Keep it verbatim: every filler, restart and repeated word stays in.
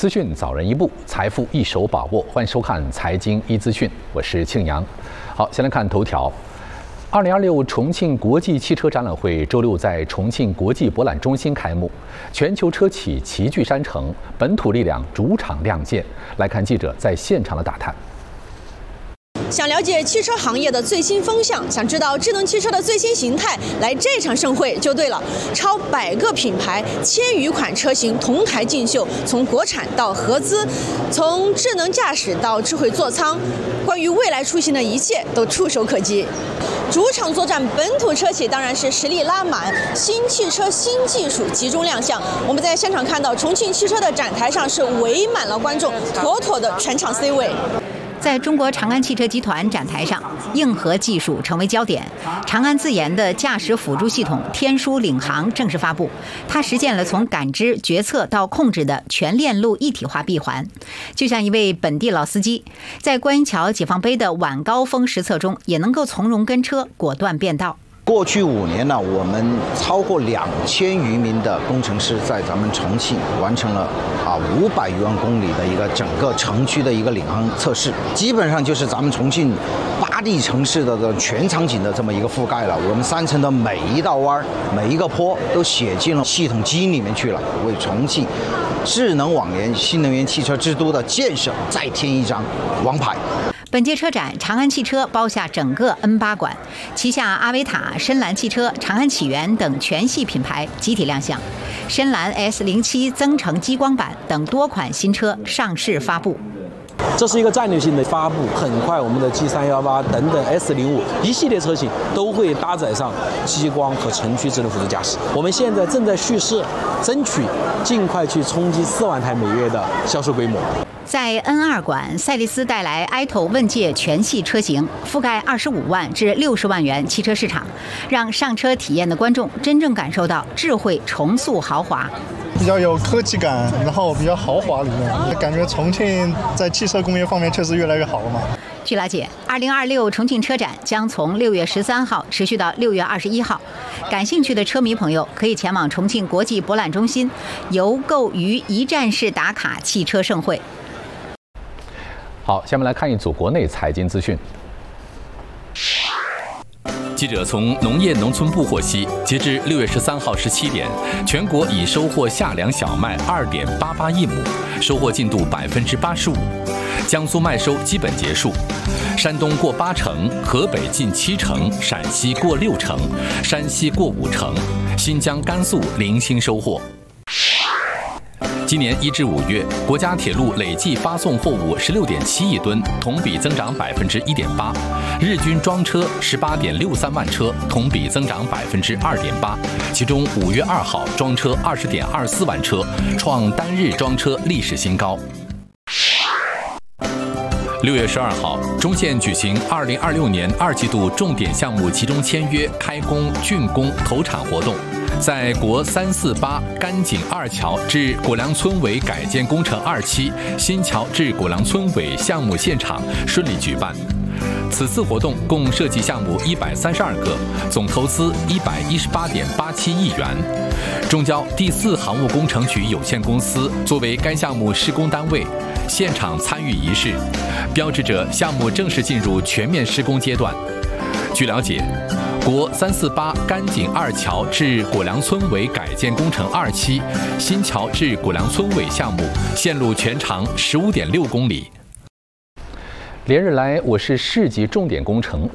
资讯早人一步，财富一手把握。欢迎收看《财经一资讯》，我是庆阳。好，先来看头条。二零二六重庆国际汽车展览会周六在重庆国际博览中心开幕，全球车企齐聚山城，本土力量主场亮剑。来看记者在现场的打探。 想了解汽车行业的最新风向，想知道智能汽车的最新形态，来这场盛会就对了。超百个品牌、千余款车型同台竞秀，从国产到合资，从智能驾驶到智慧座舱，关于未来出行的一切都触手可及。主场作战本土车企当然是实力拉满，新汽车、新技术集中亮相。我们在现场看到，重庆汽车的展台上是围满了观众，妥妥的全场 C 位。 在中国长安汽车集团展台上，硬核技术成为焦点。长安自研的驾驶辅助系统“天书领航”正式发布，它实现了从感知、决策到控制的全链路一体化闭环。就像一位本地老司机，在观音桥解放碑的晚高峰实测中，也能够从容跟车，果断变道。 过去五年呢，我们超过两千余名的工程师在咱们重庆完成了啊五百余万公里的一个整个城区的一个领航测试，基本上就是咱们重庆八地城市的全场景的这么一个覆盖了。我们山城的每一道弯、每一个坡都写进了系统基因里面去了，为重庆智能网联新能源汽车之都的建设再添一张王牌。 本届车展，长安汽车包下整个 N 八馆，旗下阿维塔、深蓝汽车、长安启源等全系品牌集体亮相，深蓝 S 零七增程激光版等多款新车上市发布。 这是一个战略性的发布，很快我们的 G 三一八等等 S 零五一系列车型都会搭载上激光和城区智能辅助驾驶。我们现在正在蓄势，争取尽快去冲击四万台每月的销售规模。 在 N 二馆，赛力斯带来 i t o 问界全系车型，覆盖二十五万至六十万元汽车市场，让上车体验的观众真正感受到智慧重塑豪华。 比较有科技感，然后比较豪华里面，感觉重庆在汽车工业方面确实越来越好了嘛。 据了解，二零二六重庆车展将从六月十三号持续到六月二十一号。感兴趣的车迷朋友可以前往重庆国际博览中心，游购于一站式打卡汽车盛会。 好，下面来看一组国内财经资讯。 记者从农业农村部获悉，截至六月十三号十七点，全国已收获夏粮小麦二点八八亿亩，收获进度百分之八十五。江苏麦收基本结束，山东过八成，河北近七成，陕西过六成，山西过五成，新疆、甘肃零星收获。 今年一至五月，国家铁路累计发送货物十六点七亿吨，同比增长百分之一点八；日均装车十八点六三万车，同比增长百分之二点八。其中五月二号装车二十点二四万车，创单日装车历史新高。 六月十二号，中线举行二零二六年二季度重点项目集中签约开工竣工投产活动，在国三四八甘井二桥至果粮村委改建工程二期新桥至果粮村委项目现场顺利举办。此次活动共涉及项目一百三十二个，总投资一百一十八点八七亿元。中交第四航务工程局有限公司作为该项目施工单位，现场参与仪式，标志着项目正式进入全面施工阶段。据了解，国三四八甘井二桥至果粮村委改建工程二期新桥至果粮村委项目线路全长十五点六公里。 连日来，我市市级重点工程